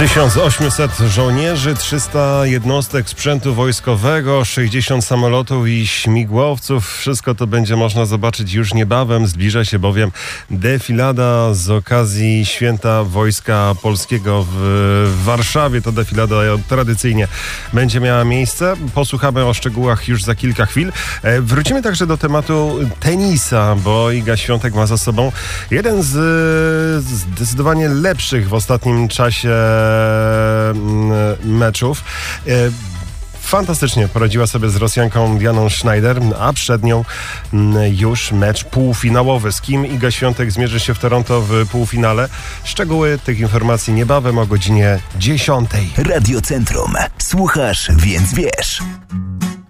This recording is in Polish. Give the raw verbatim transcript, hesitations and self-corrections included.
tysiąc osiemset żołnierzy, trzysta jednostek sprzętu wojskowego, sześćdziesiąt samolotów i śmigłowców. Wszystko to będzie można zobaczyć już niebawem. Zbliża się bowiem defilada z okazji Święta Wojska Polskiego w Warszawie. To defilada tradycyjnie będzie miała miejsce. Posłuchamy o szczegółach już za kilka chwil. Wrócimy także do tematu tenisa, bo Iga Świątek ma za sobą jeden z zdecydowanie lepszych w ostatnim czasie meczów. Fantastycznie poradziła sobie z Rosjanką Dianą Schneider, a przed nią już mecz półfinałowy. Z kim Iga Świątek zmierzy się w Toronto w półfinale? Szczegóły tych informacji niebawem o godzinie dziesiątej. Radio Centrum. Słuchasz, więc wiesz.